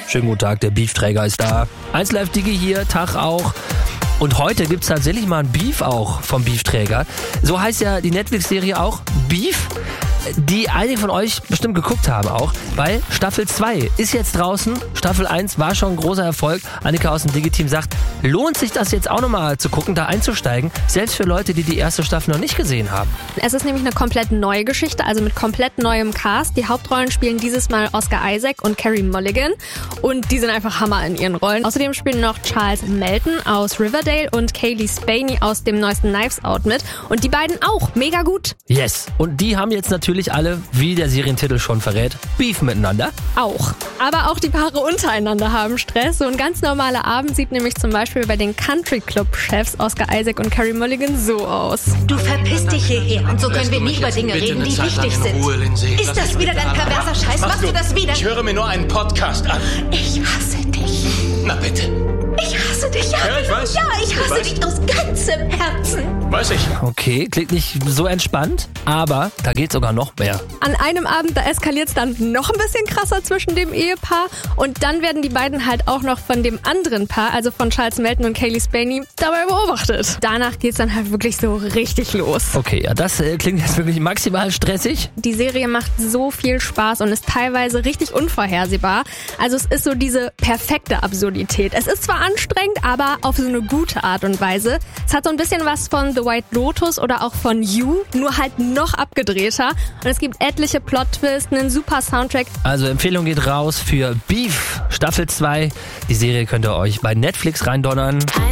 Schönen guten Tag, der Beefträger ist da. 1Live Digi hier, Tag auch. Und heute gibt's tatsächlich mal ein Beef auch vom Beefträger. So heißt ja die Netflix-Serie auch, Beef, die einige von euch bestimmt geguckt haben auch, weil Staffel 2 ist jetzt draußen. Staffel 1 war schon ein großer Erfolg. Annika aus dem Digi-Team sagt, lohnt sich das jetzt auch nochmal zu gucken, da einzusteigen, selbst für Leute, die die erste Staffel noch nicht gesehen haben. Es ist nämlich eine komplett neue Geschichte, also mit komplett neuem Cast. Die Hauptrollen spielen dieses Mal Oscar Isaac und Carey Mulligan und die sind einfach Hammer in ihren Rollen. Außerdem spielen noch Charles Melton aus Riverdale und Kaylee Spaney aus dem neuesten Knives Out mit und die beiden auch mega gut. Yes, und die haben jetzt natürlich alle, wie der Serientitel schon verrät, Beef miteinander. Auch. Aber auch die Paare untereinander haben Stress. So ein ganz normaler Abend sieht nämlich zum Beispiel bei den Country Club-Chefs Oscar Isaac und Carey Mulligan so aus. Du verpisst dich hierher und so können wir nicht über Dinge reden, die wichtig sind. Ist das wieder dein perverser Scheiß? Machst du das wieder? Ich höre mir nur einen Podcast an. Ich hasse dich. Na bitte. Ich hasse dich. Ja, ich weiß. Ja, ich hasse dich aus ganzem Herzen. Weiß ich. Okay, klingt nicht so entspannt, aber da geht sogar noch mehr. An einem Abend, da eskaliert es dann noch ein bisschen krasser zwischen dem Ehepaar und dann werden die beiden halt auch noch von dem anderen Paar, also von Charles Melton und Kaylee Spaney, dabei beobachtet. Danach geht's dann halt wirklich so richtig los. Okay, ja, das klingt jetzt wirklich maximal stressig. Die Serie macht so viel Spaß und ist teilweise richtig unvorhersehbar. Also es ist so diese perfekte Absurdität. Es ist zwar anstrengend, aber auf so eine gute Art und Weise. Es hat so ein bisschen was von The White Lotus oder auch von You, nur halt noch abgedrehter. Und es gibt etliche Plot-Twists, einen super Soundtrack. Also Empfehlung geht raus für Beef Staffel 2. Die Serie könnt ihr euch bei Netflix reindonnern.